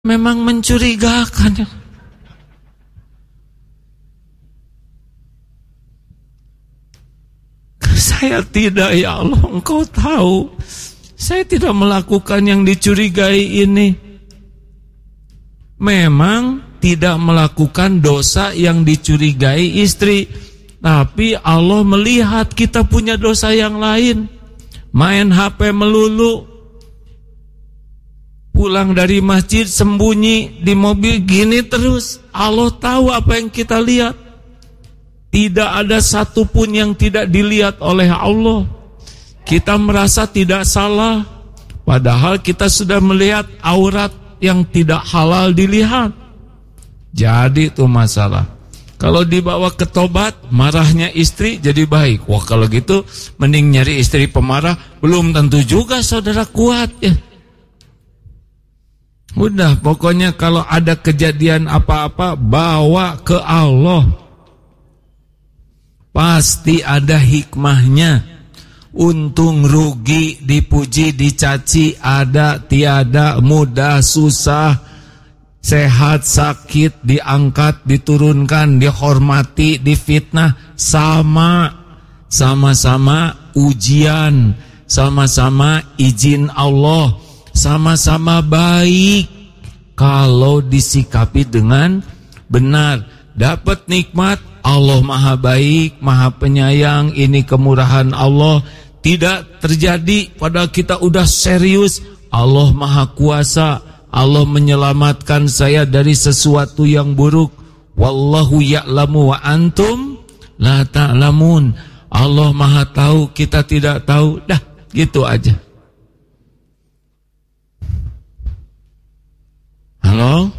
memang mencurigakan. Saya tidak, ya Allah, Engkau tahu. Saya tidak melakukan yang dicurigai ini. Memang tidak melakukan dosa yang dicurigai istri, tapi Allah melihat kita punya dosa yang lain. Main HP melulu, pulang dari masjid sembunyi di mobil gini terus. Allah tahu apa yang kita lihat. Tidak ada satupun yang tidak dilihat oleh Allah. Kita merasa tidak salah, padahal kita sudah melihat aurat yang tidak halal dilihat. Jadi itu masalah. Kalau dibawa ke tobat, marahnya istri jadi baik. Wah, kalau gitu mending nyari istri pemarah. Belum tentu juga saudara kuat ya. Udah, pokoknya kalau ada kejadian apa-apa, bawa ke Allah. Pasti ada hikmahnya. Untung, rugi, dipuji, dicaci, ada, tiada, mudah, susah, sehat, sakit, diangkat, diturunkan, dihormati, difitnah, sama-sama ujian, sama-sama izin Allah, sama-sama baik. Kalau disikapi dengan benar, dapat nikmat. Allah maha baik, maha penyayang, ini kemurahan Allah. Tidak terjadi padahal kita udah serius. Allah maha kuasa, Allah menyelamatkan saya dari sesuatu yang buruk. Wallahu ya'lamu wa antum la ta'lamun. Allah maha tahu, kita tidak tahu. Dah, gitu aja. Halo?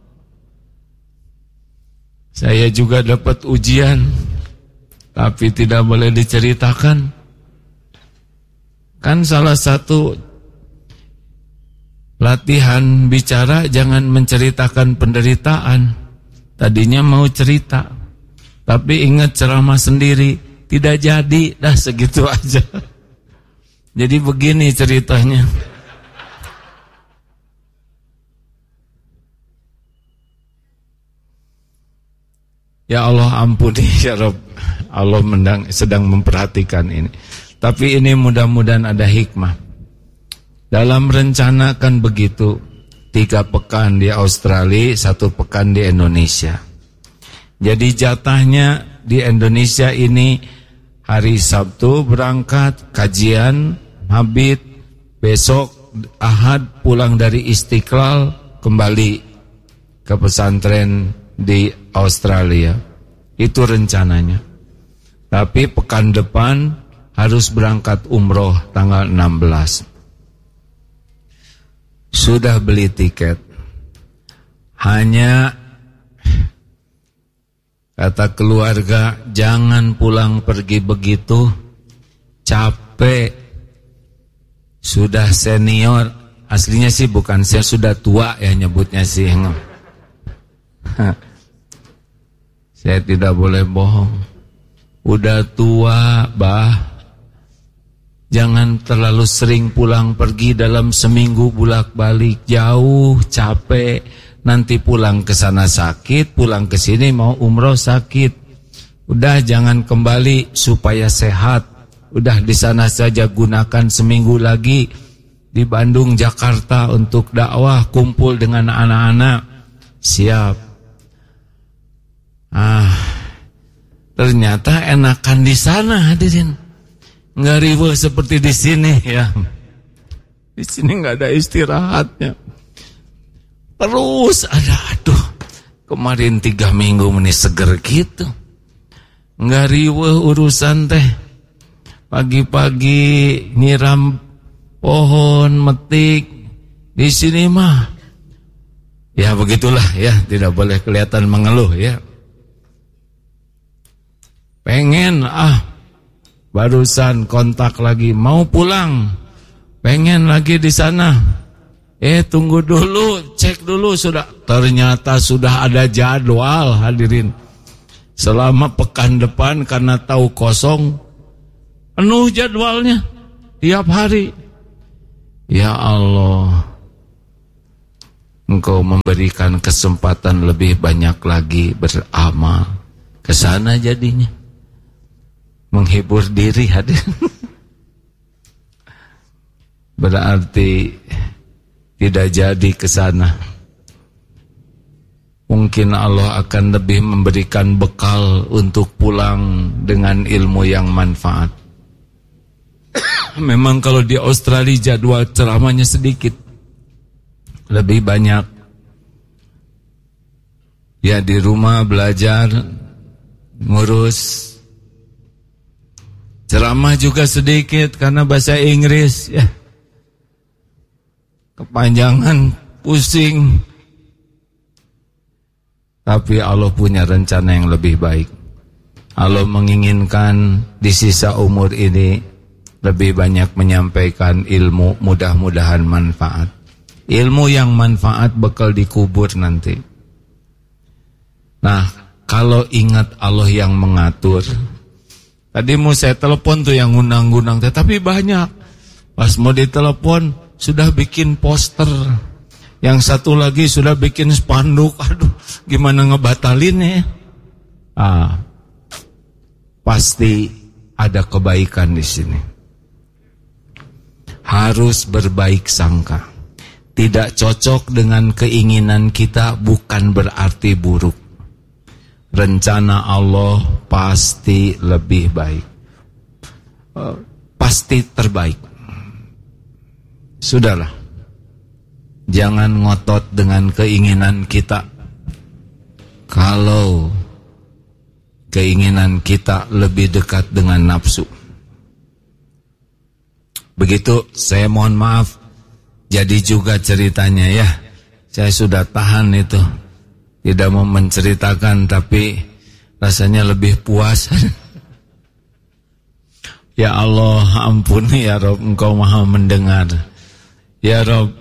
Saya juga dapat ujian, tapi tidak boleh diceritakan. Kan salah satu latihan bicara jangan menceritakan penderitaan. Tadinya mau cerita, tapi ingat ceramah sendiri, tidak jadi, dah segitu aja. Jadi begini ceritanya. Ya Allah ampuni ya Rabb. Allah sedang memperhatikan ini. Tapi ini mudah-mudahan ada hikmah. Dalam rencana kan begitu, 3 pekan di Australia, 1 pekan di Indonesia. Jadi jatahnya di Indonesia ini hari Sabtu berangkat kajian Habib, besok Ahad pulang dari Istiqlal kembali ke pesantren di Australia. Itu rencananya. Tapi pekan depan harus berangkat umroh tanggal 16. Sudah beli tiket. Hanya kata keluarga, jangan pulang pergi begitu, capek. Sudah senior, aslinya sih bukan, saya sudah tua ya nyebutnya sih. Saya tidak boleh bohong. Udah tua, bah. Jangan terlalu sering pulang pergi dalam seminggu bolak-balik, jauh, capek. Nanti pulang ke sana sakit, pulang ke sini mau umroh sakit. Udah jangan kembali supaya sehat. Udah di sana saja, gunakan seminggu lagi di Bandung, Jakarta untuk dakwah, kumpul dengan anak-anak. Siap. Ternyata enakan di sana hadirin. Nggak riweuh seperti di sini ya. Di sini nggak ada istirahatnya. Terus ada, aduh, kemarin 3 minggu meni seger gitu. Nggak riweuh urusan teh. Pagi-pagi nyiram pohon, metik. Di sini mah ya begitulah ya, tidak boleh kelihatan mengeluh ya. Pengen barusan kontak lagi mau pulang, pengen lagi di sana. Tunggu dulu, cek dulu sudah. Ternyata sudah ada jadwal hadirin. Selama pekan depan karena tahu kosong, penuh jadwalnya tiap hari. Ya Allah. Engkau memberikan kesempatan lebih banyak lagi beramal. Kesana jadinya menghibur diri hadir. Berarti tidak jadi kesana. Mungkin Allah akan lebih memberikan bekal untuk pulang dengan ilmu yang manfaat. Memang kalau di Australia jadwal ceramahnya sedikit, lebih banyak ya di rumah belajar, ngurus. Ceramah juga sedikit karena bahasa Inggris ya. Kepanjangan, pusing. Tapi Allah punya rencana yang lebih baik. Allah menginginkan di sisa umur ini lebih banyak menyampaikan ilmu, mudah-mudahan manfaat. Ilmu yang manfaat bekal dikubur nanti. Nah, kalau ingat Allah yang mengatur. Tadi mau saya telepon tuh yang ngundang-ngundang, tapi banyak. Pas mau ditelepon sudah bikin poster. Yang satu lagi sudah bikin spanduk. Aduh, gimana ngebatalinnya? Pasti ada kebaikan di sini. Harus berbaik sangka. Tidak cocok dengan keinginan kita bukan berarti buruk. Rencana Allah pasti lebih baik. Pasti terbaik. Sudahlah. Jangan ngotot dengan keinginan kita. Kalau keinginan kita lebih dekat dengan nafsu. Begitu, saya mohon maaf. Jadi juga ceritanya ya. Saya sudah tahan itu. Tidak mau menceritakan, tapi rasanya lebih puas. Ya Allah, ampuni ya Rob, Engkau maha mendengar. Ya Rob,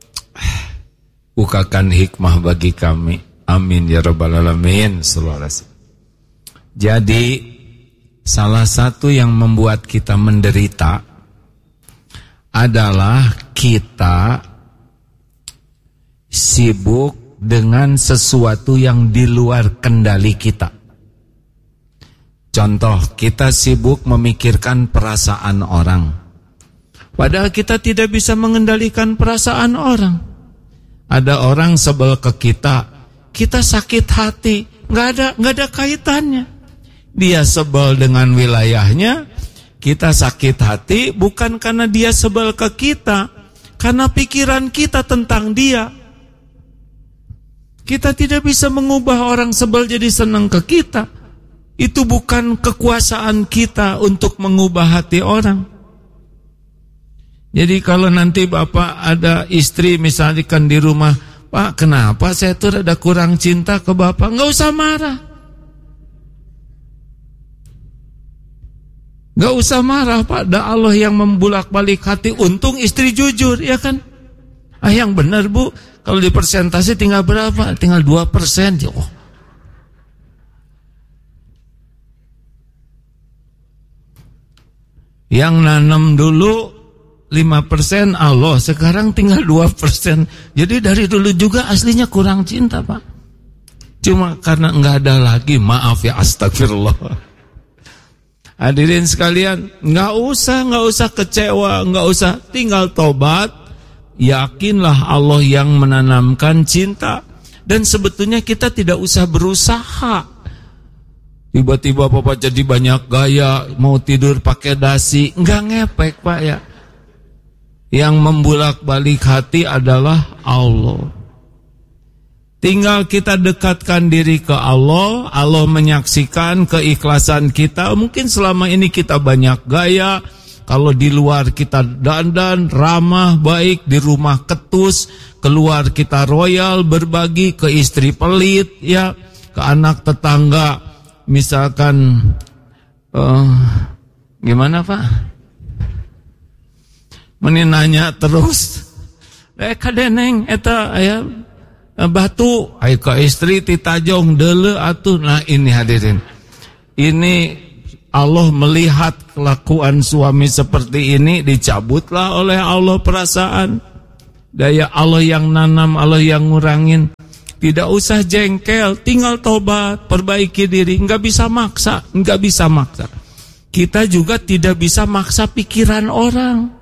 bukakan hikmah bagi kami. Amin ya Rabbal Alamin. Jadi salah satu yang membuat kita menderita adalah kita sibuk dengan sesuatu yang di luar kendali kita. Contoh, kita sibuk memikirkan perasaan orang. Padahal kita tidak bisa mengendalikan perasaan orang. Ada orang sebel ke kita sakit hati, nggak ada kaitannya. Dia sebel dengan wilayahnya, kita sakit hati bukan karena dia sebel ke kita, karena pikiran kita tentang dia. Kita tidak bisa mengubah orang sebel jadi senang ke kita. Itu bukan kekuasaan kita untuk mengubah hati orang. Jadi kalau nanti Bapak ada istri misalkan di rumah, Pak, kenapa saya tuh ada kurang cinta ke Bapak? Nggak usah marah. Nggak usah marah, Pak. Ada Allah yang membulak-balik hati. Untung istri jujur, ya kan? Yang benar, Bu. Kalau di persentase tinggal berapa? Tinggal 2%. Oh. Yang nanam dulu 5% Allah, sekarang tinggal 2%. Jadi dari dulu juga aslinya kurang cinta, Pak. Cuma karena enggak ada lagi, maaf ya, astagfirullah. Hadirin sekalian, enggak usah kecewa, enggak usah, tinggal tobat. Yakinlah Allah yang menanamkan cinta. Dan sebetulnya kita tidak usah berusaha. Tiba-tiba Bapak jadi banyak gaya, mau tidur pakai dasi, enggak ngepek, Pak ya. Yang membulak-balik hati adalah Allah. Tinggal kita dekatkan diri ke Allah. Allah menyaksikan keikhlasan kita. Mungkin selama ini kita banyak gaya. Kalau di luar kita dandan, ramah, baik. Di rumah ketus. Keluar kita royal, berbagi. Ke istri pelit, ya. Ke anak tetangga. Misalkan gimana Pak? Meninanya terus. Kadeneng eta aya batu aya ka istri ti tajong deuleu atuh. Nah ini hadirin. Ini Allah melihat kelakuan suami seperti ini, dicabutlah oleh Allah perasaan. Daya Allah yang nanam, Allah yang ngurangin. Tidak usah jengkel, tinggal tobat, perbaiki diri. Enggak bisa maksa. Kita juga tidak bisa maksa pikiran orang.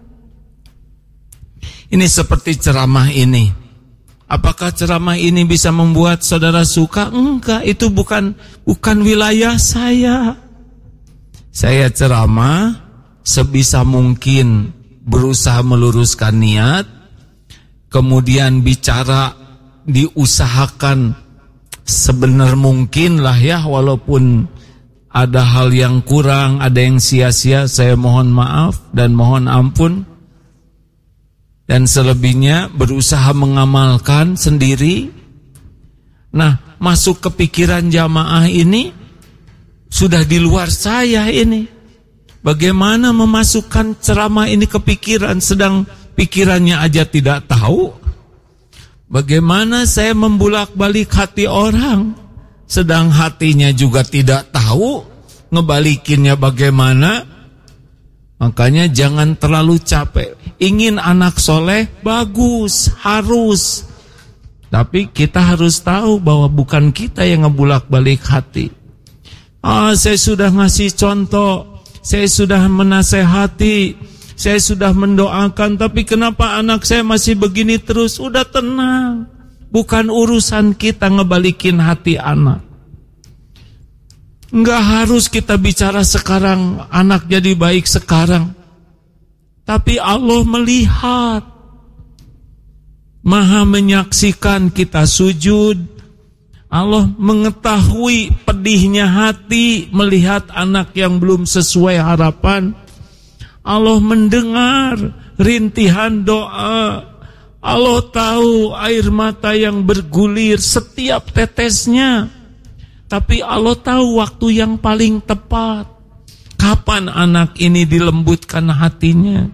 Ini seperti ceramah ini. Apakah ceramah ini bisa membuat saudara suka? Enggak, itu bukan wilayah saya. Saya ceramah sebisa mungkin berusaha meluruskan niat, kemudian bicara diusahakan sebenar mungkin lah ya, walaupun ada hal yang kurang, ada yang sia-sia, saya mohon maaf dan mohon ampun. Dan selebihnya berusaha mengamalkan sendiri. Nah, masuk ke pikiran jamaah ini sudah di luar saya ini. Bagaimana memasukkan ceramah ini ke pikiran, sedang pikirannya aja tidak tahu. Bagaimana saya membulak-balik hati orang, sedang hatinya juga tidak tahu ngebalikinnya bagaimana. Makanya jangan terlalu capek. Ingin anak soleh, bagus, harus. Tapi kita harus tahu bahwa bukan kita yang ngebulak-balik hati. Saya sudah ngasih contoh, saya sudah menasehati, saya sudah mendoakan, tapi kenapa anak saya masih begini terus? Udah tenang. Bukan urusan kita ngebalikin hati anak. Enggak harus kita bicara sekarang, anak jadi baik sekarang. Tapi Allah melihat, Maha menyaksikan kita sujud. Allah mengetahui pedihnya hati melihat anak yang belum sesuai harapan. Allah mendengar rintihan doa. Allah tahu air mata yang bergulir setiap tetesnya. Tapi Allah tahu waktu yang paling tepat. Kapan anak ini dilembutkan hatinya.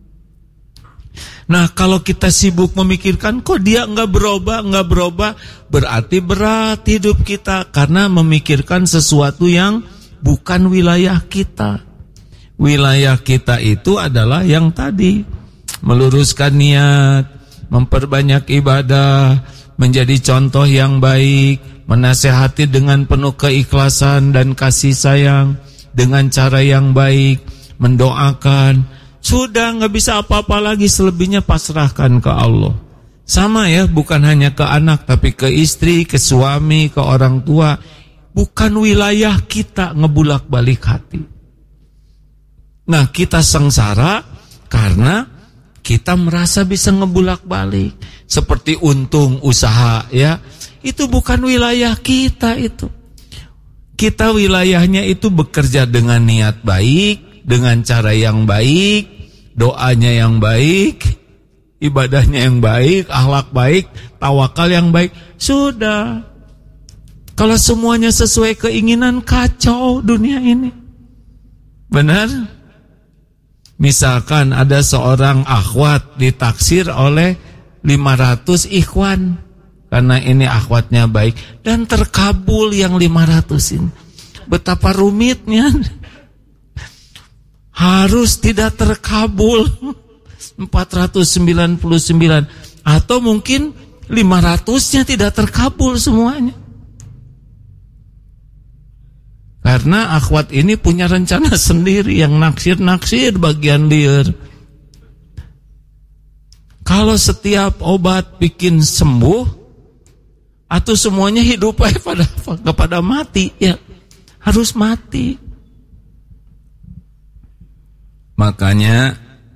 Nah, kalau kita sibuk memikirkan kok dia enggak berubah, berarti berat hidup kita karena memikirkan sesuatu yang bukan wilayah kita. Wilayah kita itu adalah yang tadi, meluruskan niat, memperbanyak ibadah, menjadi contoh yang baik, menasehati dengan penuh keikhlasan dan kasih sayang, dengan cara yang baik, mendoakan. Sudah nggak bisa apa-apa lagi, selebihnya pasrahkan ke Allah. Sama ya, bukan hanya ke anak, tapi ke istri, ke suami, ke orang tua. Bukan wilayah kita ngebulak-balik hati. Nah, kita sengsara karena kita merasa bisa ngebulak-balik. Seperti untung usaha ya, itu bukan wilayah kita itu. Kita wilayahnya itu bekerja dengan niat baik, dengan cara yang baik, doanya yang baik, ibadahnya yang baik, akhlak baik, tawakal yang baik. Sudah. Kalau semuanya sesuai keinginan, kacau dunia ini. Benar? Misalkan ada seorang akhwat ditaksir oleh 500 ikhwan karena ini akhwatnya baik dan terkabul yang 500 ini. Betapa rumitnya. Harus tidak terkabul 499 atau mungkin 500-nya tidak terkabul semuanya. Karena akhwat ini punya rencana sendiri yang naksir-naksir bagian liar. Kalau setiap obat bikin sembuh atau semuanya hidup kepada mati, ya harus mati. Makanya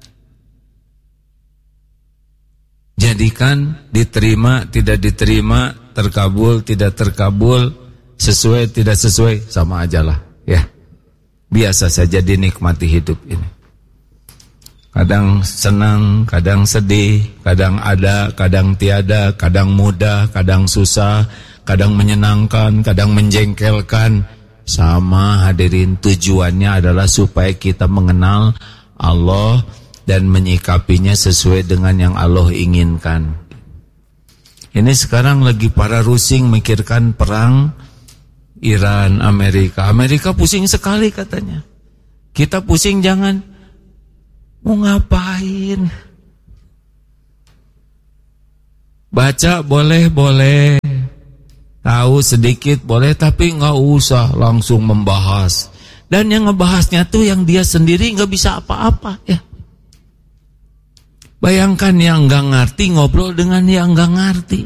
jadikan diterima, tidak diterima, terkabul, tidak terkabul, sesuai, tidak sesuai, sama aja lah ya. Biasa saja dinikmati hidup ini. Kadang senang, kadang sedih, kadang ada, kadang tiada, kadang mudah, kadang susah, kadang menyenangkan, kadang menjengkelkan. Sama hadirin, tujuannya adalah supaya kita mengenal Allah dan menyikapinya sesuai dengan yang Allah inginkan. Ini sekarang lagi para rusing mikirkan perang Iran, Amerika. Amerika pusing sekali katanya. Kita pusing jangan. Mau ngapain? Baca boleh-boleh, tahu sedikit boleh, tapi nggak usah langsung membahas. Dan yang ngebahasnya tuh yang dia sendiri nggak bisa apa-apa ya. Bayangkan yang nggak ngerti ngobrol dengan yang nggak ngerti.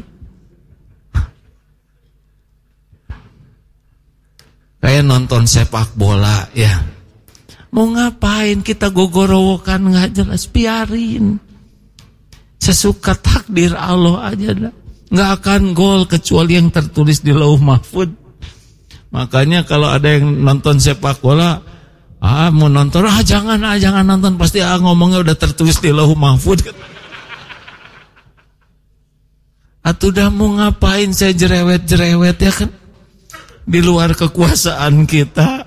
Kayak nonton sepak bola ya. Mau ngapain kita gogorowokan nggak jelas, biarin. Sesuka takdir Allah aja dah. Nggak akan gol kecuali yang tertulis di Lauh Mahfud. Makanya kalau ada yang nonton sepak bola, mau nonton, jangan nonton, pasti ngomongnya udah tertulis di Lauh Mahfud. Atuh dah mau ngapain saya jerewet-jerewet ya kan? Di luar kekuasaan kita.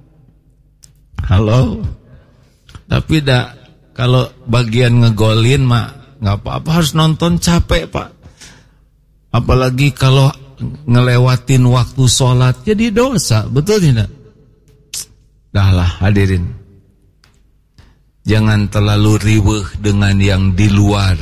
Halo. Tapi kalau bagian ngegolin mah nggak apa-apa, harus nonton capek Pak. Apalagi kalau ngelewatin waktu sholat jadi dosa, betul tidak? Dahlah hadirin, jangan terlalu riweuh dengan yang di luar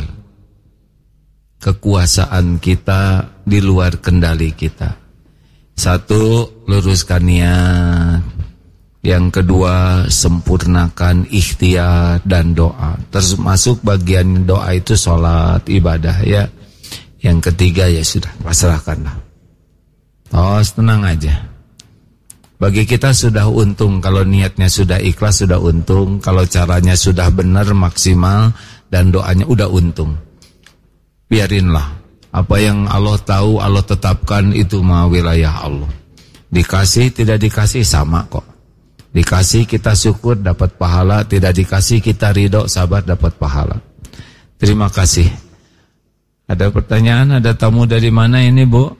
kekuasaan kita, di luar kendali kita. Satu, luruskan niat. Yang kedua, sempurnakan ikhtiar dan doa. Termasuk bagian doa itu sholat, ibadah ya. Yang ketiga ya sudah, pasrahkanlah. Tenang aja. Bagi kita sudah untung kalau niatnya sudah ikhlas, sudah untung. Kalau caranya sudah benar, maksimal, dan doanya udah untung. Biarinlah. Apa yang Allah tahu, Allah tetapkan, itu mah wilayah Allah. Dikasih, tidak dikasih sama kok. Dikasih kita syukur dapat pahala, tidak dikasih kita ridho sabar dapat pahala. Terima kasih. Ada pertanyaan, ada tamu dari mana ini Bu?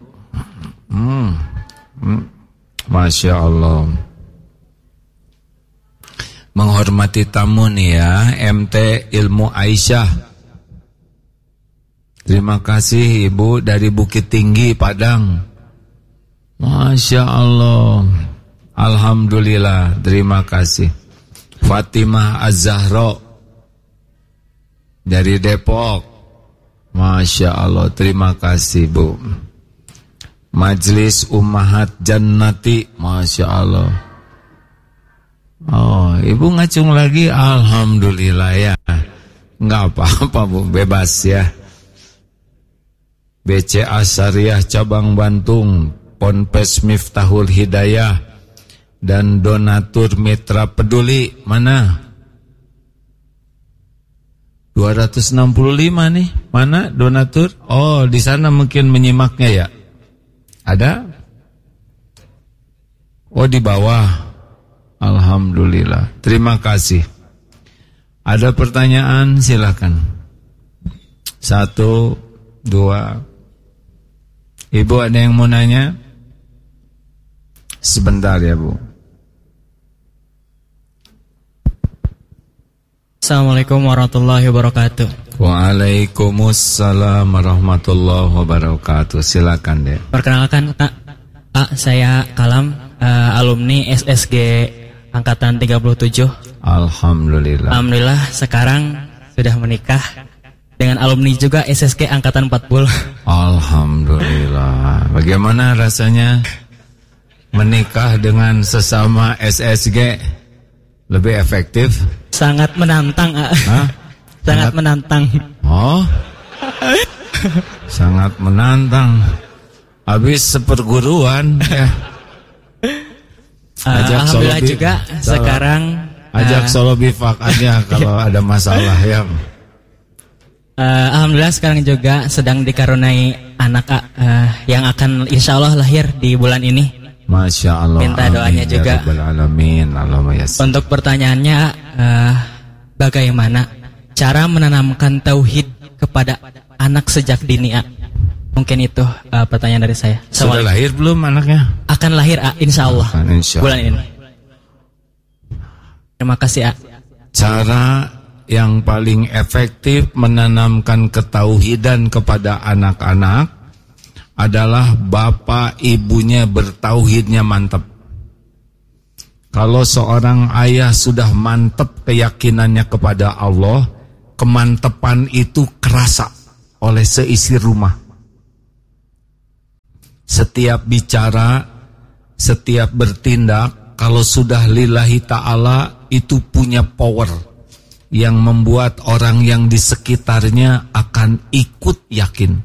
Masya Allah. Menghormati tamu nih ya, MT Ilmu Aisyah. Terima kasih Ibu dari Bukit Tinggi Padang. Masya Allah. Alhamdulillah, terima kasih. Fatimah Az-Zahra dari Depok. Masya Allah, terima kasih Bu. Majelis Ummahat Jannati, Masya Allah. Ibu ngacung lagi, alhamdulillah ya. Enggak apa-apa Bu, bebas ya. BCA Syariah Cabang Bantung, Ponpes Miftahul Hidayah, dan donatur Mitra Peduli mana? 265 nih. Mana donatur? Di sana mungkin menyimaknya ya. Ada? Di bawah. Alhamdulillah. Terima kasih. Ada pertanyaan? Silakan. 1, 2. Ibu ada yang mau nanya? Sebentar ya Bu. Assalamualaikum warahmatullahi wabarakatuh. Waalaikumsalam warahmatullahi wabarakatuh. Silakan deh. Perkenalkan Pak, saya Kalam, alumni SSG angkatan 37. Alhamdulillah. Alhamdulillah sekarang sudah menikah dengan alumni juga SSG angkatan 40. Alhamdulillah. Bagaimana rasanya menikah dengan sesama SSG? Lebih efektif? Sangat menantang, sangat menantang. Sangat menantang. Habis seperguruan ya. Alhamdulillah juga sekarang ajak solo bifak aja kalau ada masalah ya. Alhamdulillah sekarang juga sedang dikaruniai anak yang akan insya Allah lahir di bulan ini. Masya Allah. Minta doanya amin, juga. Ya Rabbal Alamin. Allahumma yassir. Untuk pertanyaannya, bagaimana cara menanamkan tauhid kepada anak sejak dini? Mungkin itu pertanyaan dari saya. Sudah lahir belum anaknya? Akan lahir insya Allah. Bulan ini. Terima kasih. Cara yang paling efektif menanamkan ketauhidan kepada anak-anak adalah bapak ibunya bertauhidnya mantap. Kalau seorang ayah sudah mantap keyakinannya kepada Allah, kemantepan itu kerasa oleh seisi rumah. setiap bicara, setiap bertindak, kalau sudah lillahi ta'ala, itu punya power yang membuat orang yang di sekitarnya akan ikut yakin.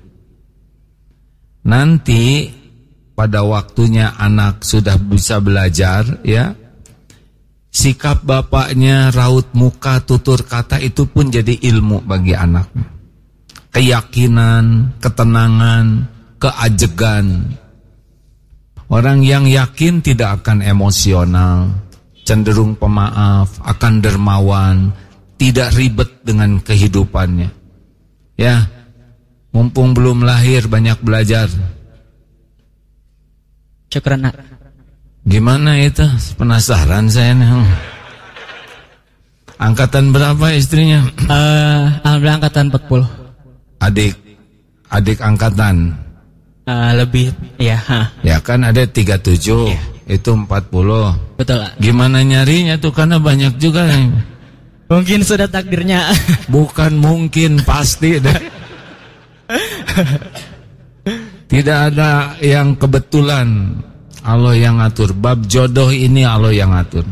Nanti pada waktunya anak sudah bisa belajar, ya, sikap bapaknya, raut muka, tutur kata itu pun jadi ilmu bagi anaknya. Keyakinan, ketenangan, keajegan. Orang yang yakin tidak akan emosional, cenderung pemaaf, akan dermawan, tidak ribet dengan kehidupannya. Ya, mumpung belum lahir banyak belajar. Syukran, Nak. Gimana itu? Penasaran saya nih. Angkatan berapa istrinya? Alhamdulillah angkatan 40. Adik angkatan. Lebih, ya. Ya kan ada 37, ya. Itu 40. Betul. Gimana nyarinya tuh, karena banyak juga nih. Mungkin sudah takdirnya. Bukan mungkin, pasti deh. Tidak ada yang kebetulan, Allah yang ngatur. Bab jodoh ini Allah yang ngatur.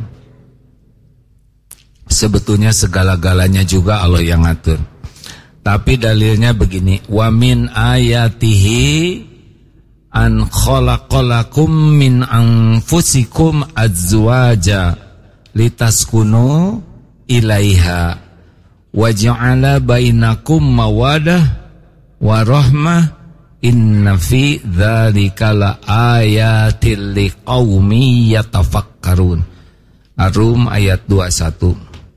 Sebetulnya segala-galanya juga Allah yang ngatur. Tapi dalilnya begini, wa min ayatihi an khalaqalakum min anfusikum azwaja litaskunu ilaiha wa ja'ala bainakum mawadah wa rahmah. Inna fi dzalika la ayatil liqaumi yatafakkarun. Ar-Rum ayat 21.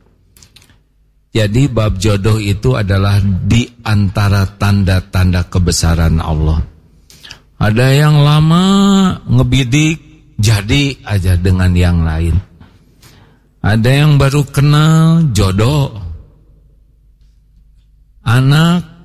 Jadi bab jodoh itu adalah di antara tanda-tanda kebesaran Allah. Ada yang lama ngebidik, jadi aja dengan yang lain. Ada yang baru kenal jodoh. Anak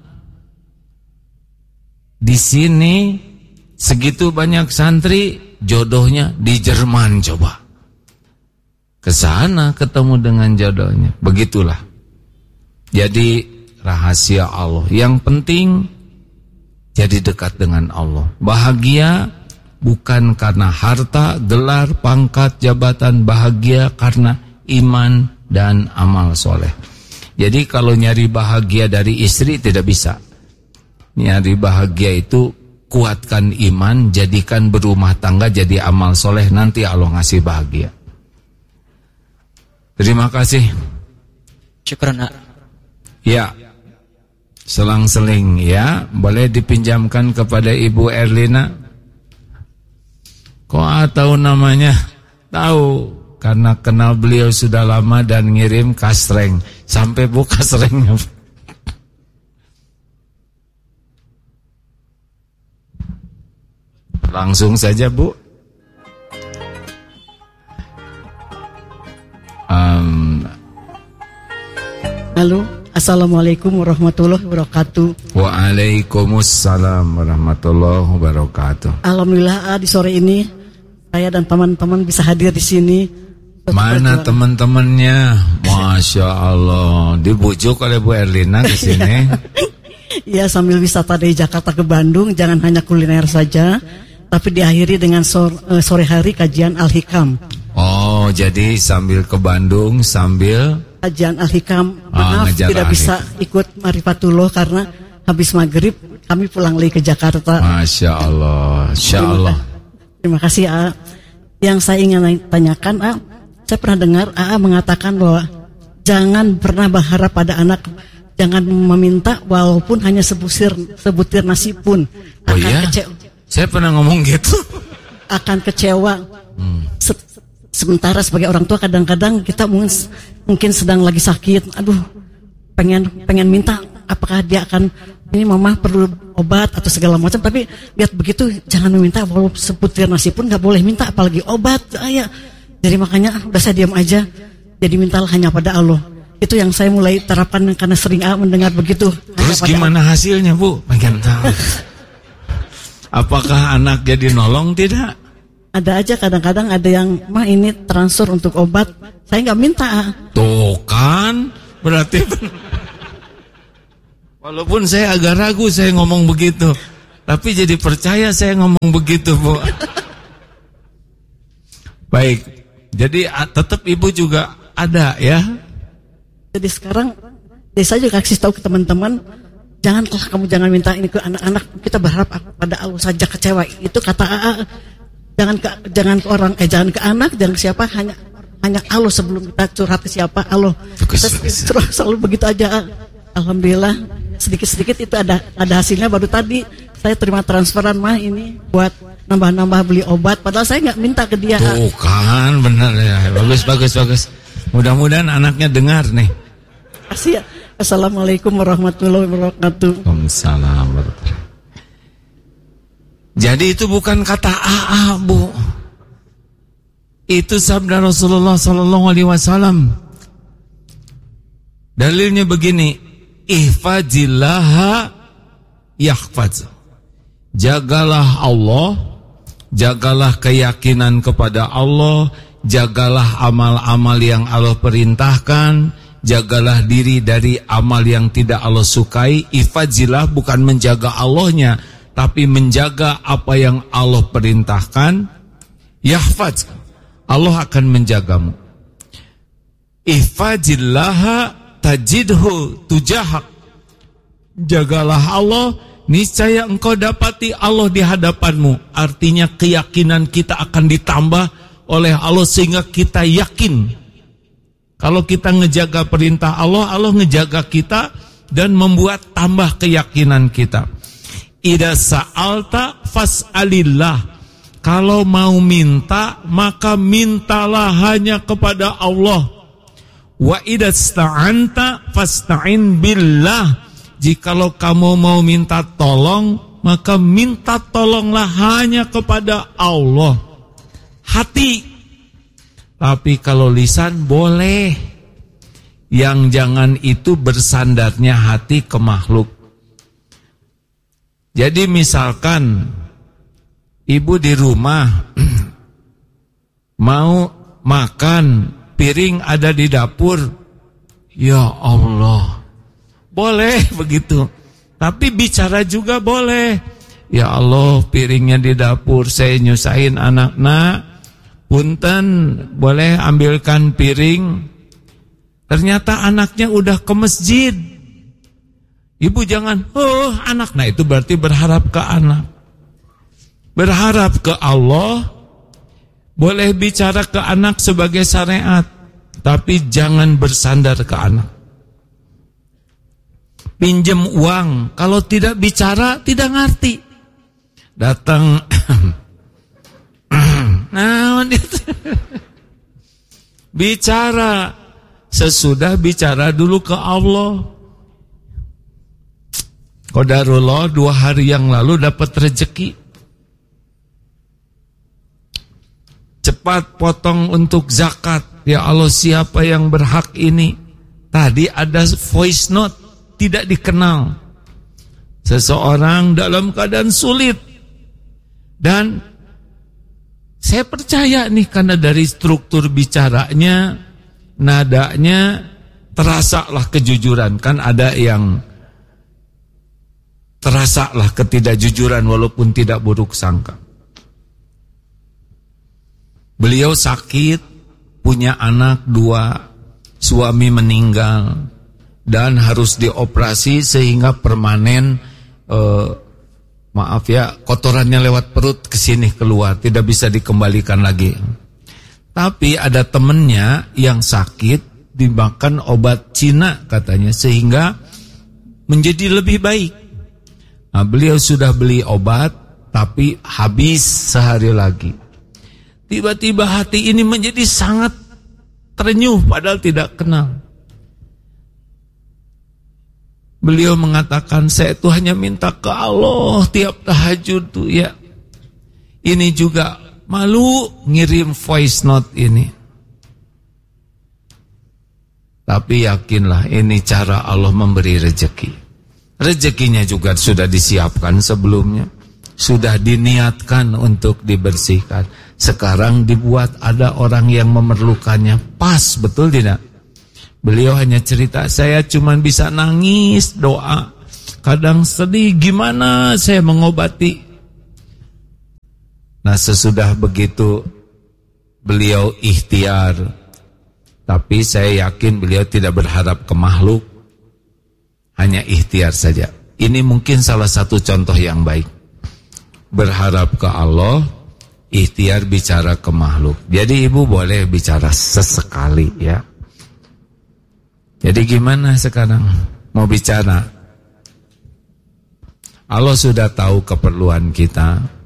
di sini segitu banyak santri, jodohnya di Jerman coba. Kesana ketemu dengan jodohnya. Begitulah. Jadi rahasia Allah. Yang penting jadi dekat dengan Allah. Bahagia bukan karena harta, gelar, pangkat, jabatan. Bahagia karena iman dan amal soleh. Jadi kalau nyari bahagia dari istri tidak bisa. Nyari bahagia itu kuatkan iman, jadikan berumah tangga jadi amal soleh, nanti Allah ngasih bahagia. Terima kasih. Syukran, Nak. Ya, selang-seling ya, boleh dipinjamkan kepada Ibu Erlina. Kok tahu namanya? Tahu, karena kenal beliau sudah lama dan ngirim kasreng. Sampai bu kasrengnya. Langsung saja Bu. Halo, assalamualaikum warahmatullahi wabarakatuh. Waalaikumsalam warahmatullahi wabarakatuh. Alhamdulillah di sore ini saya dan teman-teman bisa hadir di sini. Mana teman-temannya? Masya Allah, dibujuk oleh Bu Erlina ke sini. Ya, sambil wisata dari Jakarta ke Bandung, jangan hanya kuliner saja, tapi diakhiri dengan sore hari kajian Al-Hikam. Oh, jadi sambil ke Bandung, sambil kajian Al-Hikam. Maaf tidak bisa ikut Marifatullah karena habis maghrib kami pulang lagi ke Jakarta. Masya Allah, Insya Allah. Terima kasih A. Yang saya ingin tanyakan A, saya pernah dengar A mengatakan bahwa jangan pernah berharap pada anak, jangan meminta walaupun hanya sebutir nasi pun. Oh iya? Saya pernah ngomong gitu. Akan kecewa. Sementara sebagai orang tua kadang-kadang kita mungkin sedang lagi sakit. Aduh, pengen minta. Apakah dia akan, ini mama perlu obat atau segala macam. Tapi lihat begitu, jangan meminta walaupun sebutir nasi pun gak boleh minta. Apalagi obat. Jadi makanya udah saya diam aja. Jadi mintalah hanya pada Allah. Itu yang saya mulai terapkan karena sering mendengar begitu. Terus gimana hasilnya Bu? Pengen tahu. Apakah anak jadi nolong tidak? Ada aja kadang-kadang ada yang ini transfer untuk obat, saya nggak minta. Tuh kan, berarti walaupun saya agak ragu saya ngomong begitu, Tapi jadi percaya saya ngomong begitu, Bu. Baik. Jadi tetap ibu juga ada ya. Jadi sekarang saya juga kasih tahu ke teman-teman, kamu jangan minta ini ke anak-anak, kita berharap pada Allah saja, kecewa. Itu kata AA. Jangan ke orang, jangan ke anak, jangan ke siapa, hanya Allah sebelum kita curhat ke siapa, Allah. Kita selalu begitu aja. Alhamdulillah sedikit-sedikit itu ada hasilnya. Baru tadi saya terima transferan mah ini buat nambah-nambah beli obat, padahal saya nggak minta ke dia. Tuh kan benar ya. Bagus. Mudah-mudahan anaknya dengar nih. Kasih ya. Assalamualaikum warahmatullahi wabarakatuh. Waalaikumsalam warahmatullahi. Jadi itu bukan kata AA, Bu. Itu sabda Rasulullah SAW. Dalilnya begini, ihfazillaha yahfaz. Jagalah Allah, jagalah keyakinan kepada Allah, jagalah amal-amal yang Allah perintahkan, jagalah diri dari amal yang tidak Allah sukai. Ihfazillah bukan menjaga Allahnya, tapi menjaga apa yang Allah perintahkan. Yahfaz, Allah akan menjagamu. Ihfazillaha tajidhu tujahak. Jagalah Allah, niscaya engkau dapati Allah di hadapanmu. Artinya keyakinan kita akan ditambah oleh Allah sehingga kita yakin. Kalau kita ngejaga perintah Allah, Allah ngejaga kita dan membuat tambah keyakinan kita. Idza sa'alta fas'alillah. Kalau mau minta, maka mintalah hanya kepada Allah. Wa idza sta'anta fasta'in billah. Jikalau kamu mau minta tolong, maka minta tolonglah hanya kepada Allah. Hati. Tapi kalau lisan boleh. Yang jangan itu bersandarnya hati ke makhluk. Jadi misalkan ibu di rumah mau makan, piring ada di dapur, ya Allah, boleh begitu. Tapi bicara juga boleh. Ya Allah, piringnya di dapur, saya nyusahin anak-anak, punten, boleh ambilkan piring. Ternyata anaknya udah ke masjid. Ibu jangan, anak. Nah itu berarti berharap ke anak. Berharap ke Allah. Boleh bicara ke anak sebagai syariat, tapi jangan bersandar ke anak. Pinjam uang, kalau tidak bicara tidak ngerti. Datang nah itu. Bicara, sesudah bicara dulu ke Allah. Qadarullah 2 hari yang lalu dapat rezeki. Cepat potong untuk zakat. Ya Allah, siapa yang berhak ini? Tadi ada voice note, tidak dikenal. Seseorang dalam keadaan sulit. Dan saya percaya nih, karena dari struktur bicaranya, nadanya, terasalah kejujuran. Kan ada yang terasalah ketidakjujuran walaupun tidak buruk sangka. Beliau sakit, punya anak 2, suami meninggal, dan harus dioperasi sehingga permanen, kotorannya lewat perut ke sini keluar, tidak bisa dikembalikan lagi. Tapi ada temennya yang sakit, dimakan obat Cina katanya, sehingga menjadi lebih baik. Nah, beliau sudah beli obat, tapi habis sehari lagi. Tiba-tiba hati ini menjadi sangat terenyuh, padahal tidak kenal. Beliau mengatakan, saya itu hanya minta ke Allah tiap tahajud tuh ya. Ini juga malu ngirim voice note ini. Tapi yakinlah, ini cara Allah memberi rezeki. Rezekinya juga sudah disiapkan sebelumnya, sudah diniatkan untuk dibersihkan. Sekarang dibuat ada orang yang memerlukannya, pas, betul tidak? Beliau hanya cerita, saya cuma bisa nangis doa. kadang sedih, gimana saya mengobati? Nah, sesudah begitu beliau ikhtiar, tapi saya yakin beliau tidak berharap ke makhluk, hanya ikhtiar saja. Ini mungkin salah satu contoh yang baik. Berharap ke Allah, ikhtiar bicara ke makhluk. Jadi ibu boleh bicara sesekali ya. Jadi gimana sekarang mau bicara? Allah sudah tahu keperluan kita.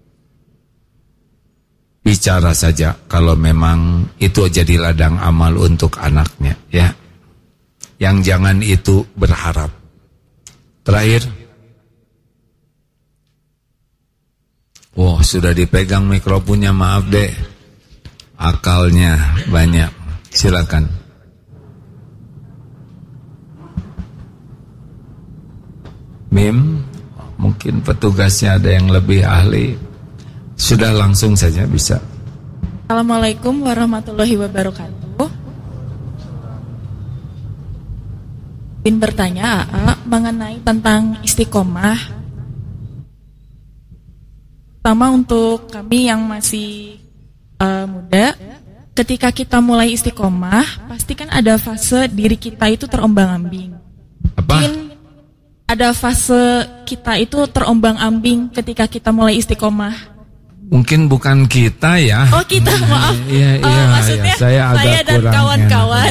Bicara saja kalau memang itu jadi ladang amal untuk anaknya ya. Yang jangan itu berharap. Terakhir. Wah, sudah dipegang mikrofonnya, maaf deh. Akalnya banyak. Silakan. Mim, mungkin petugasnya ada yang lebih ahli. Sudah langsung saja bisa. Assalamualaikum warahmatullahi wabarakatuh. Ingin bertanya mengenai tentang istiqomah. Pertama untuk kami yang masih muda, ketika kita mulai istiqomah, pasti kan ada fase diri kita itu terombang-ambing. Apa? Ada fase kita itu terombang-ambing ketika kita mulai istiqomah. Mungkin bukan kita ya. Oh kita, maaf. Iya, maksudnya saya agak dan kawan-kawan.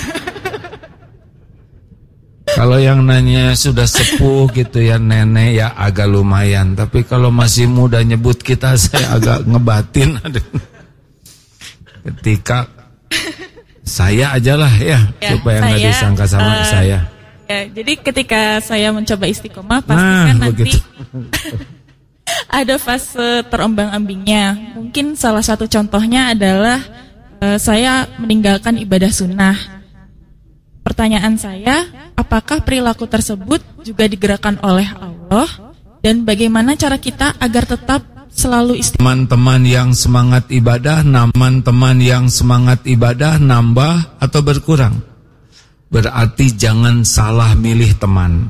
Kalau yang nanya sudah sepuh gitu ya, nenek ya agak lumayan. Tapi kalau masih muda nyebut kita, saya agak ngebatin. Ketika saya ajalah ya supaya nggak disangka sama saya. Ya, jadi ketika saya mencoba istiqomah, pastikan nanti ada fase terombang-ambingnya. Mungkin salah satu contohnya adalah saya meninggalkan ibadah sunnah. Pertanyaan saya, apakah perilaku tersebut juga digerakkan oleh Allah? Dan bagaimana cara kita agar tetap selalu istiqomah? Teman-teman yang semangat ibadah, teman-teman yang semangat ibadah nambah atau berkurang? Berarti jangan salah milih teman.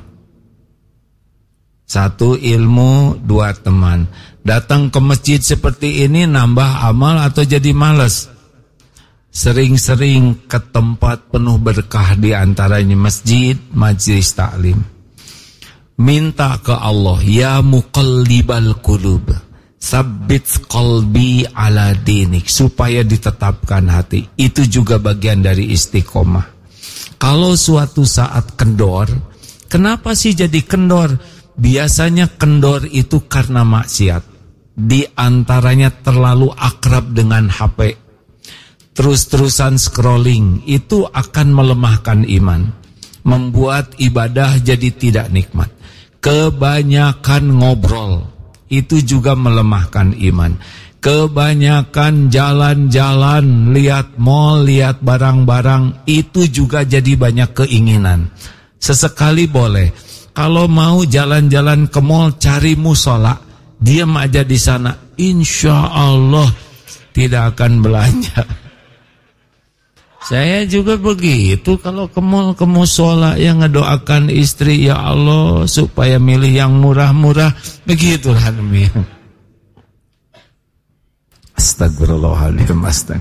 Satu ilmu, dua teman. Datang ke masjid seperti ini nambah amal atau jadi malas? Sering-sering ke tempat penuh berkah, di antaranya masjid, majelis taklim. Minta ke Allah, ya muqallibal qulub, sabbit qalbi ala dinik, supaya ditetapkan hati. Itu juga bagian dari istiqomah. Kalau suatu saat kendor, kenapa sih jadi kendor? Biasanya kendor itu karena maksiat. Di antaranya terlalu akrab dengan HP. Terus-terusan scrolling, itu akan melemahkan iman. Membuat ibadah jadi tidak nikmat. Kebanyakan ngobrol, itu juga melemahkan iman. Kebanyakan jalan-jalan, lihat mall, lihat barang-barang, itu juga jadi banyak keinginan. Sesekali boleh. Kalau mau jalan-jalan ke mall, cari musola, diam aja di sana. Insya Allah tidak akan belanja. Saya juga begitu, kalau ke mall, ke musola, yang ngedoakan istri, ya Allah supaya milih yang murah-murah. Begitulah demi. Astagfirullahaladzim.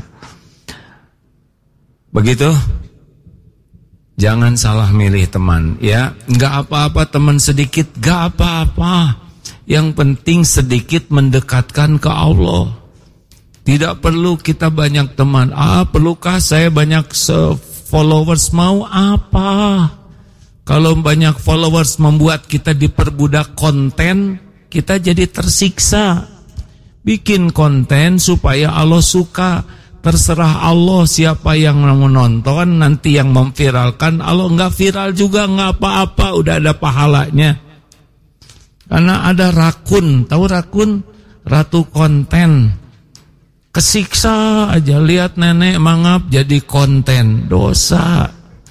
Begitu. Jangan salah milih teman ya. Enggak apa-apa teman sedikit, enggak apa-apa. Yang penting sedikit mendekatkan ke Allah. Tidak perlu kita banyak teman. Perlukah saya banyak followers? Mau apa? Kalau banyak followers membuat kita diperbudak konten, kita jadi tersiksa. Bikin konten supaya Allah suka. Terserah Allah siapa yang mau nonton, nanti yang memviralkan. Allah enggak viral juga enggak apa-apa, udah ada pahalanya. Karena ada rakun, tahu rakun? Ratu konten. Kesiksa aja, lihat nenek mangap jadi konten, dosa.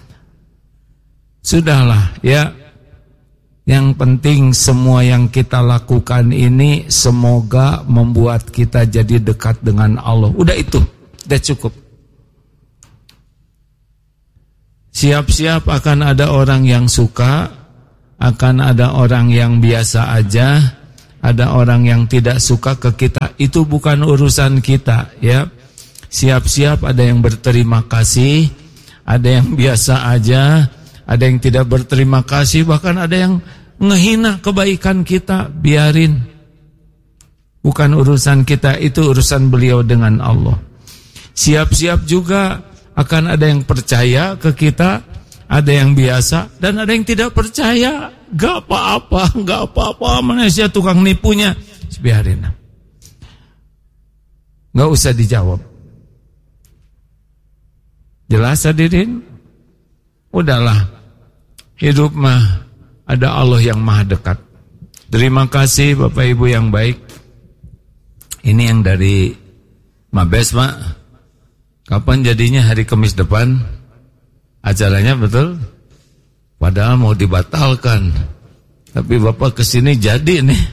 Sudahlah ya. Yang penting semua yang kita lakukan ini semoga membuat kita jadi dekat dengan Allah. Udah itu. Sudah cukup. Siap-siap akan ada orang yang suka, akan ada orang yang biasa aja, ada orang yang tidak suka ke kita. Itu bukan urusan kita, ya. Siap-siap ada yang berterima kasih, ada yang biasa aja, ada yang tidak berterima kasih, bahkan ada yang ngehina kebaikan kita. Biarin. Bukan urusan kita, itu urusan beliau dengan Allah. Siap-siap juga akan ada yang percaya ke kita, ada yang biasa, dan ada yang tidak percaya. Gak apa-apa, manusia tukang nipunya. Biarin. Gak usah dijawab. Jelas hadirin? Udahlah. Hidup mah ada Allah yang maha dekat. Terima kasih Bapak Ibu yang baik. Ini yang dari Mabes, Pak. Kapan jadinya hari Kamis depan? Acaranya betul? Padahal mau dibatalkan. Tapi Bapak kesini jadi nih.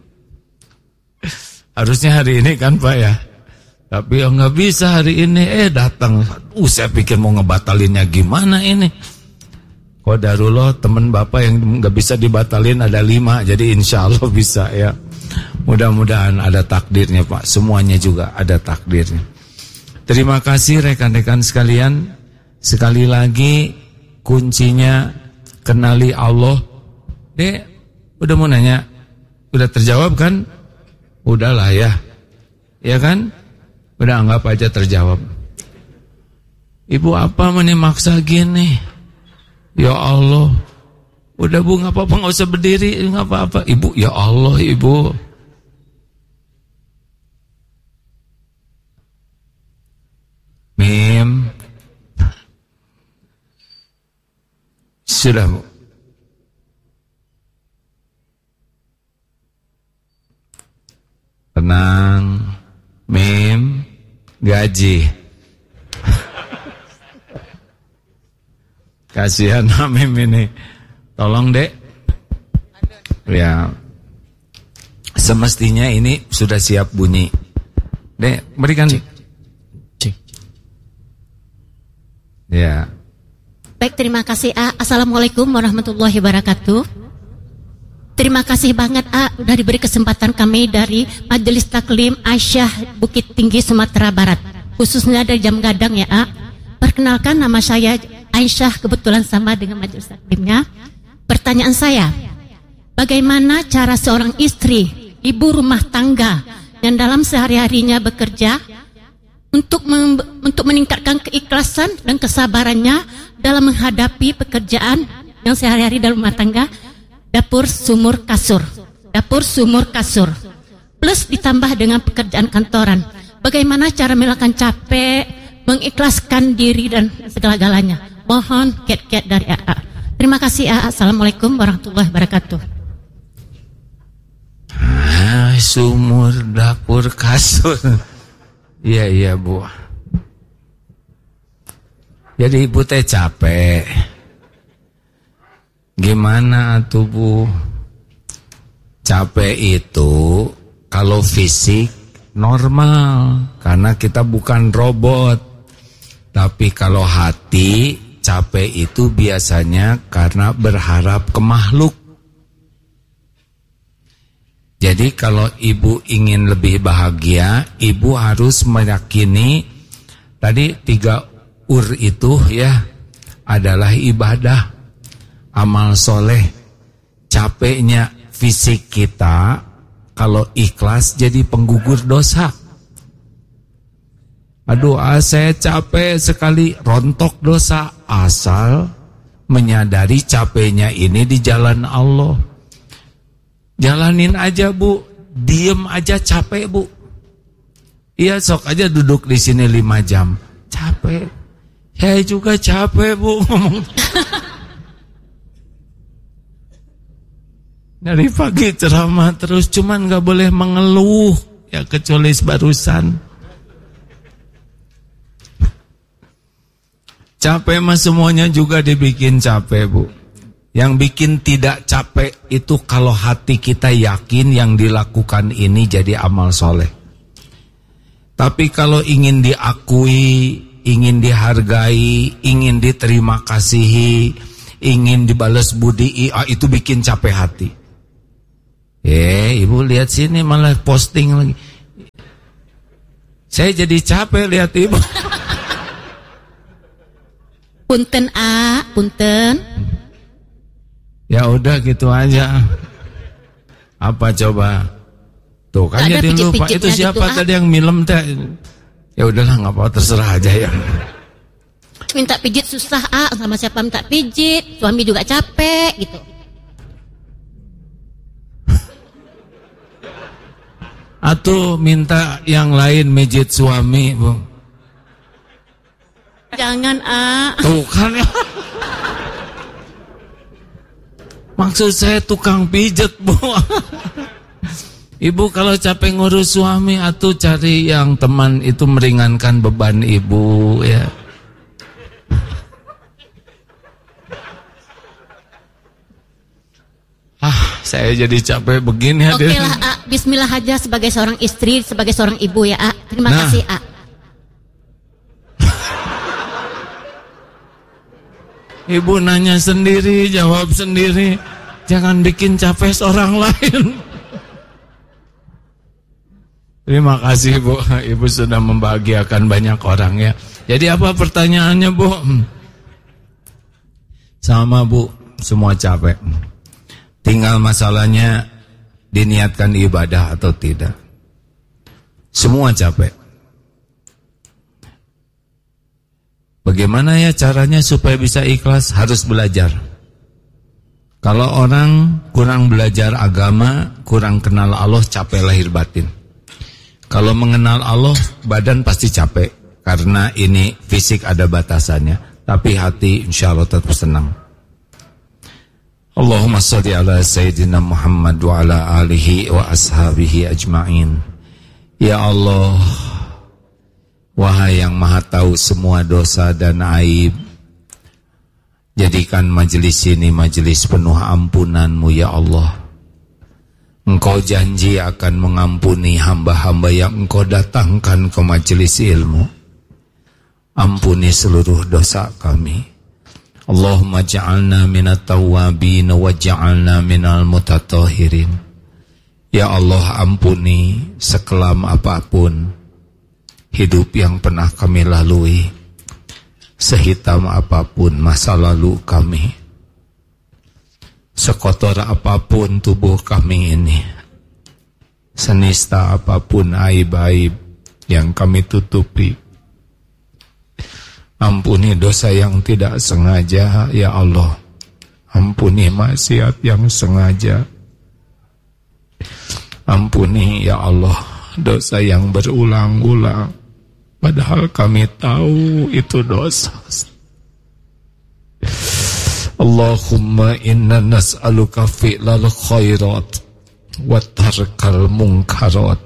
Harusnya hari ini kan Pak ya. Tapi nggak bisa hari ini. Datang. Saya pikir mau ngebatalinnya gimana ini. Qadarullah, teman Bapak yang nggak bisa dibatalin ada 5. Jadi insya Allah bisa ya. Mudah-mudahan ada takdirnya Pak. Semuanya juga ada takdirnya. Terima kasih rekan-rekan sekalian. Sekali lagi kuncinya kenali Allah. Dek, udah mau nanya? Udah terjawab kan? Udahlah ya. Ya kan? Udah anggap aja terjawab. Ibu apa maksa gini? Ya Allah. Udah Bu, gak apa-apa, gak usah berdiri, gak apa-apa. Ibu, ya Allah Ibu. Mim. Sudah Bu. Tenang. Mim. Gaji. Kasihan Mim ini. Tolong Dek. Ya. Semestinya ini sudah siap bunyi. Dek, berikan. Cik. Ya. Baik, terima kasih Assalamualaikum warahmatullahi wabarakatuh. Terima kasih banget udah diberi kesempatan kami dari Majelis Taklim Aisyah Bukit Tinggi Sumatera Barat, khususnya dari Jam Gadang ya Perkenalkan, nama saya Aisyah, kebetulan sama dengan Majelis Taklimnya. Pertanyaan saya, bagaimana cara seorang istri, ibu rumah tangga yang dalam sehari-harinya bekerja untuk meningkatkan keikhlasan dan kesabarannya dalam menghadapi pekerjaan yang sehari-hari dalam rumah tangga, dapur sumur kasur plus ditambah dengan pekerjaan kantoran. Bagaimana cara melakukan capek, mengikhlaskan diri dan segala-galanya. Mohon kiat-kiat dari AA. Terima kasih Assalamualaikum warahmatullahi wabarakatuh. Sumur, dapur, kasur. Iya Bu. Jadi Ibu teh capek. Gimana tuh Bu? Capek itu kalau fisik normal, karena kita bukan robot. Tapi kalau hati, capek itu biasanya karena berharap ke makhluk. Jadi kalau Ibu ingin lebih bahagia, Ibu harus meyakini tadi 3 itu ya adalah ibadah, amal soleh. Capeknya fisik kita, kalau ikhlas jadi penggugur dosa. Aduh, saya capek sekali, rontok dosa. Asal menyadari capeknya ini di jalan Allah. Jalanin aja Bu, diem aja capek Bu. Iya, sok aja duduk di sini 5 jam. Capek. Saya juga capek Bu ngomong. Dari pagi ceramah terus, cuman gak boleh mengeluh. Ya kecuali barusan. Capek mah semuanya juga dibikin capek Bu. Yang bikin tidak capek itu kalau hati kita yakin yang dilakukan ini jadi amal soleh. Tapi kalau ingin diakui, ingin dihargai, ingin diterima kasihi, ingin dibalas budi, itu bikin capek hati. Ibu lihat sini malah posting lagi. Saya jadi capek lihat ibu. Punten punten. Ya udah gitu aja. Apa coba? Tuh kan jadi lupa. Itu siapa gitu, tadi yang milem teh? Ya udahlah nggak apa-apa, terserah aja ya. Minta pijit susah sama siapa minta pijit, suami juga capek gitu. Atau minta yang lain mijit suami, Bu. Jangan, Tuh kan ya. Maksud saya tukang pijet, Bu. Ibu kalau capek ngurus suami, atau cari yang teman itu meringankan beban ibu, ya. Saya jadi capek begini. Oke lah, bismillah aja sebagai seorang istri, sebagai seorang ibu ya, Terima kasih, Ibu nanya sendiri, jawab sendiri. Jangan bikin capek orang lain. Terima kasih, Bu. Ibu sudah membahagiakan banyak orang ya. Jadi apa pertanyaannya, Bu? Sama, Bu, semua capek. Tinggal masalahnya diniatkan ibadah atau tidak. Semua capek. Bagaimana ya caranya supaya bisa ikhlas? Harus belajar. Kalau orang kurang belajar agama, kurang kenal Allah, capek lahir batin. Kalau mengenal Allah, badan pasti capek. Karena ini fisik ada batasannya. Tapi hati insya Allah tetap senang. Allahumma salli ala Sayyidina Muhammad wa ala alihi wa ashabihi ajma'in. Ya Allah, wahai yang maha tahu semua dosa dan aib, jadikan majelis ini majelis penuh ampunan-Mu ya Allah. Engkau janji akan mengampuni hamba-hamba yang Engkau datangkan ke majelis ilmu. Ampuni seluruh dosa kami. Allahumma ja'alna minat tawwabin wa ja'alna minal mutatahhirin. Ya Allah, ampuni sekelam apapun hidup yang pernah kami lalui, sehitam apapun masa lalu kami, sekotor apapun tubuh kami ini, senista apapun aib-aib yang kami tutupi. Ampuni dosa yang tidak sengaja ya Allah. Ampuni maksiat yang sengaja. Ampuni ya Allah dosa yang berulang-ulang, padahal kami tahu itu dosa. Allahumma inna nas'aluka fi'lal khairat wa tarkal munkarat.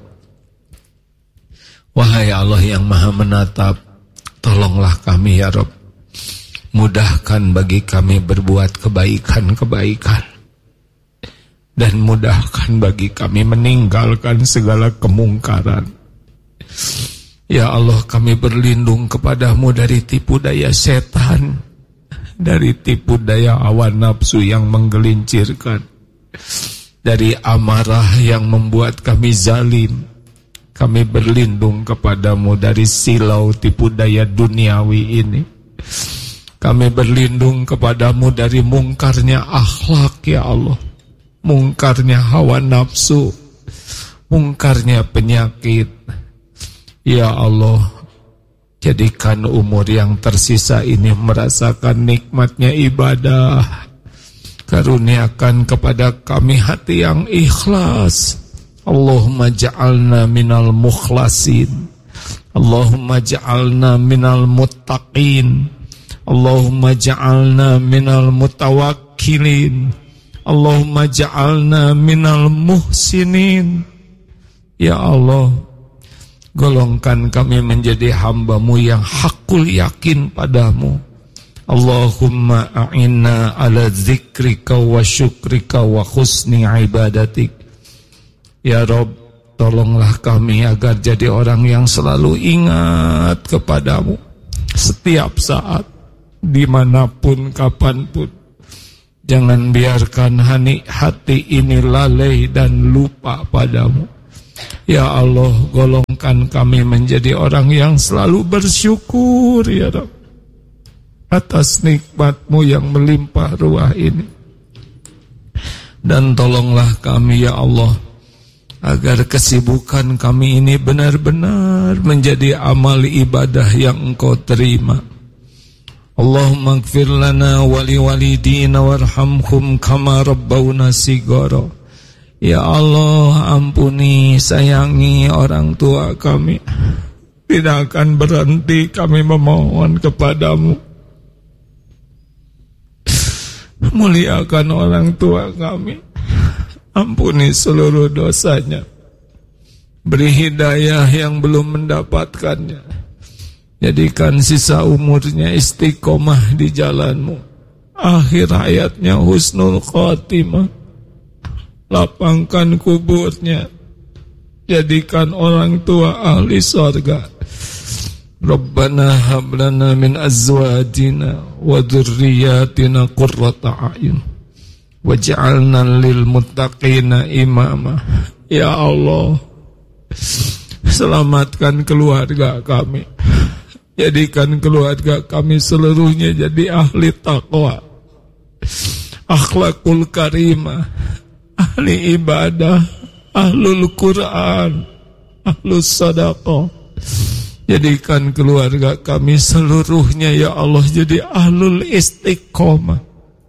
Wahai Allah yang maha menatap, tolonglah kami ya Rabb. Mudahkan bagi kami berbuat kebaikan-kebaikan, dan mudahkan bagi kami meninggalkan segala kemungkaran. Ya Allah, kami berlindung kepadamu dari tipu daya setan, dari tipu daya hawa nafsu yang menggelincirkan, dari amarah yang membuat kami zalim. Kami berlindung kepadamu dari silau tipu daya duniawi ini. Kami berlindung kepadamu dari mungkarnya akhlak ya Allah, mungkarnya hawa nafsu, mungkarnya penyakit. Ya Allah, jadikan umur yang tersisa ini merasakan nikmatnya ibadah. Karuniakan kepada kami hati yang ikhlas. Allahumma ja'alna minal mukhlasin. Allahumma ja'alna minal muttaqin. Allahumma ja'alna minal mutawakkilin. Allahumma ja'alna minal muhsinin. Ya Allah, golongkan kami menjadi hamba-Mu yang hakul yakin padamu. Allahumma a'inna ala zikrika wa syukrika wa husni ibadatik. Ya Rabb, tolonglah kami agar jadi orang yang selalu ingat kepadamu setiap saat, dimanapun, kapanpun. Jangan biarkan hati ini lalai dan lupa padamu. Ya Allah, golongkan kami menjadi orang yang selalu bersyukur ya Rabb atas nikmat-Mu yang melimpah ruah ini. Dan tolonglah kami ya Allah, agar kesibukan kami ini benar-benar menjadi amal ibadah yang Engkau terima. Allahumma ighfir lana wa liwalidina warhamhum kama rabbawna shighara. Ya Allah, ampuni, sayangi orang tua kami. Tidak akan berhenti kami memohon kepadamu. Muliakan orang tua kami. Ampuni seluruh dosanya. Beri hidayah yang belum mendapatkannya. Jadikan sisa umurnya istiqomah di jalan-Mu. Akhir hayatnya husnul khatimah. Lapangkan kuburnya. Jadikan orang tua ahli sorga. Rabbana hab lana min azwajina wa dzurriyyatina qurrata a'yun waj'alna lil muttaqina imama. Ya Allah, selamatkan keluarga kami. Jadikan keluarga kami seluruhnya jadi ahli taqwa, akhlakul karimah, ahli ibadah, ahlul Quran, ahlus sadaqah. Jadikan keluarga kami seluruhnya ya Allah jadi ahlul istiqomah.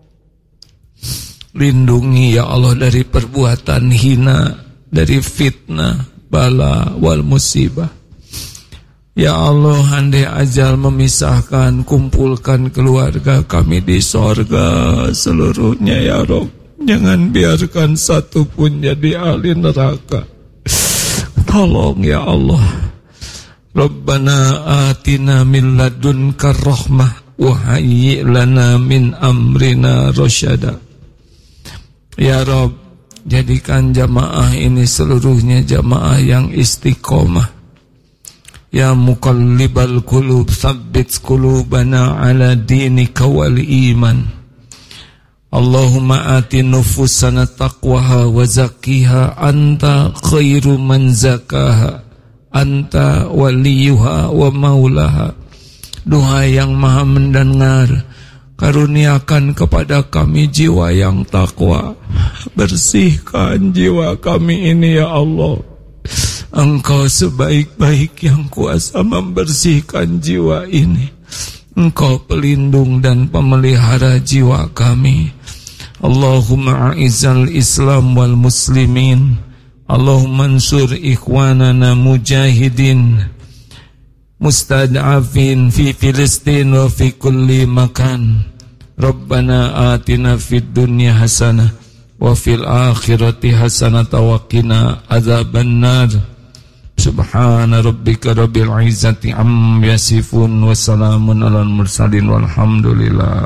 Lindungi ya Allah dari perbuatan hina, dari fitnah, bala, wal musibah. Ya Allah, andai ajal memisahkan, kumpulkan keluarga kami di sorga seluruhnya ya Rabb. Jangan biarkan satu pun jadi ahli neraka. Tolong ya Allah. Rabbana atina min ladunka rahmah wa hayyi' lana min amrina rasyada. Ya Rabb, jadikan jamaah ini seluruhnya jamaah yang istiqomah. Ya muqallibal qulub, tsabbit qulubana ala dinika wal iman. Allahumma ati nufusana taqwaha wa zakkiha, anta khairu man zakaha, anta waliyuha wa maulaha. Doa yang maha mendengar, karuniakan kepada kami jiwa yang takwa. Bersihkan jiwa kami ini ya Allah. Engkau sebaik-baik yang kuasa membersihkan jiwa ini. Engkau pelindung dan pemelihara jiwa kami. Allahumma a'izzal Islam wal muslimin. Allahumma ansur ikhwanana mujahidin mustad'afin fi Filistin wa fi kulli makan. Rabbana atina fid dunya hasanah wa fil akhirati hasanah wa qina adzabannar. Subhana rabbika rabbil izzati amma yasifun wa salamun alal mursalin walhamdulillah.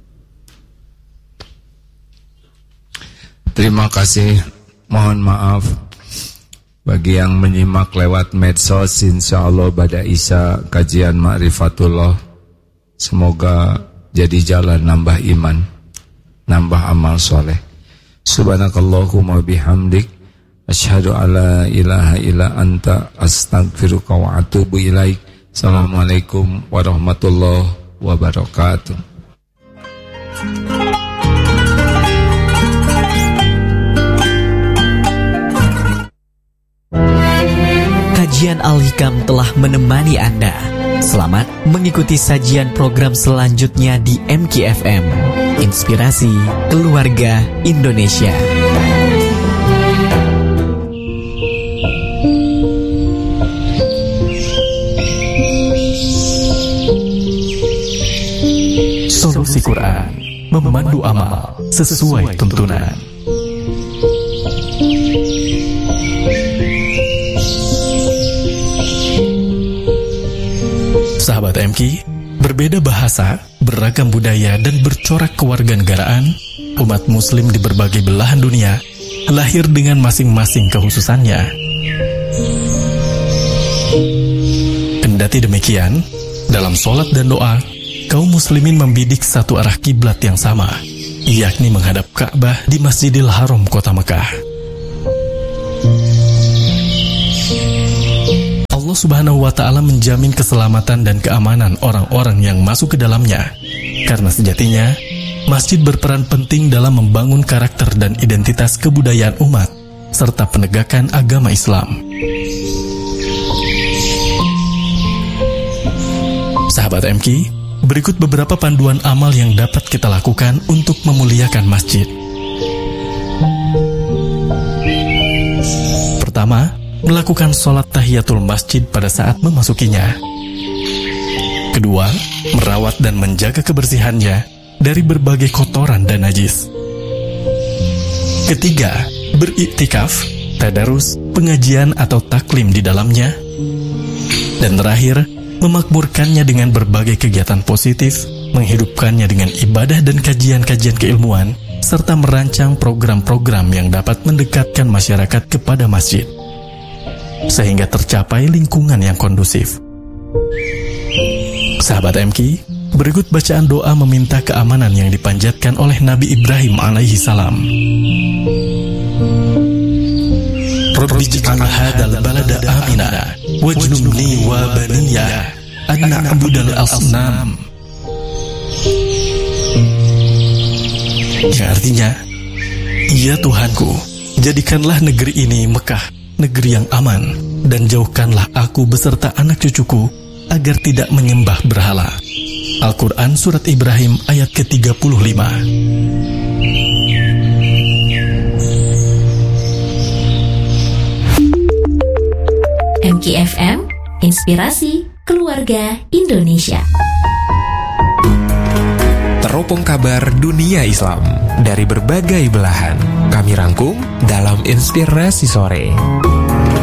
Terima kasih. Mohon maaf bagi yang menyimak lewat medsos. Insyaallah pada Isya kajian Ma'rifatullah. Semoga jadi jalan nambah iman, nambah amal soleh. Subhanakallahumma bihamdik, asyhadu alla ilaha illa anta, astaghfiruka wa atubu ilaik. Assalamualaikum warahmatullahi wabarakatuh. Kajian Al-Hikam telah menemani Anda. Selamat mengikuti sajian program selanjutnya di MKFM, Inspirasi Keluarga Indonesia. Solusi Quran, memandu amal sesuai tuntunan. Sahabat MK, berbeda bahasa, beragam budaya, dan bercorak kewarganegaraan, umat muslim di berbagai belahan dunia lahir dengan masing-masing kekhususannya. Kendati demikian, dalam sholat dan doa, kaum muslimin membidik satu arah kiblat yang sama, yakni menghadap Ka'bah di Masjidil Haram Kota Mekah. Allah Subhanahu wa Ta'ala menjamin keselamatan dan keamanan orang-orang yang masuk ke dalamnya, karena sejatinya masjid berperan penting dalam membangun karakter dan identitas kebudayaan umat serta penegakan agama Islam. Sahabat MQ, berikut beberapa panduan amal yang dapat kita lakukan untuk memuliakan masjid. Pertama, melakukan sholat tahiyatul masjid pada saat memasukinya. Kedua, merawat dan menjaga kebersihannya dari berbagai kotoran dan najis. Ketiga, beriktikaf, tadarus, pengajian atau taklim di dalamnya. Dan terakhir, memakmurkannya dengan berbagai kegiatan positif, menghidupkannya dengan ibadah dan kajian-kajian keilmuan, serta merancang program-program yang dapat mendekatkan masyarakat kepada masjid, sehingga tercapai lingkungan yang kondusif. Sahabat MQ, berikut bacaan doa meminta keamanan yang dipanjatkan oleh Nabi Ibrahim alaihi salam. Rabbi ij'al hadzal balada amina wajnubni wa baniya an na'budal asnam. Yang artinya, ya Tuhanku, jadikanlah negeri ini Mekah, negeri yang aman, dan jauhkanlah aku beserta anak cucuku agar tidak menyembah berhala. Al-Quran Surat Ibrahim ayat ke-35. MKFM, Inspirasi Keluarga Indonesia. Teropong kabar dunia Islam dari berbagai belahan kami rangkum dalam Inspirasi Sore.